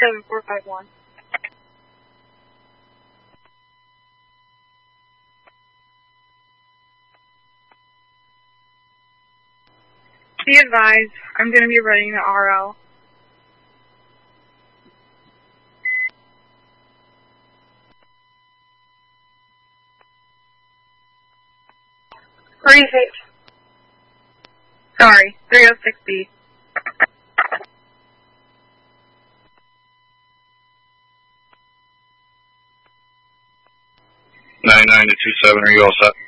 27451. Be advised, I'm going to be running the RL. Sorry, 306B. 99 to 27, are you all set?